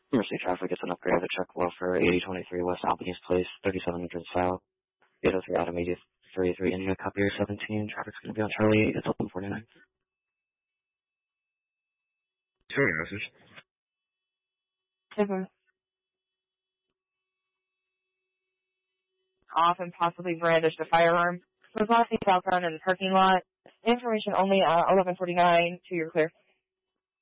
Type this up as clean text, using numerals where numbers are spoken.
Interstate traffic, it's an upgrade of the truck welfare, 8023 West Albany's Place, 3700 South, 803 Adam 833 India, copier 17, traffic's going to be on Charlie 8, it's 1149. Sorry, message. Off and possibly brandished a firearm. Was last seen southbound in the parking lot. Information only 1149 to your clear.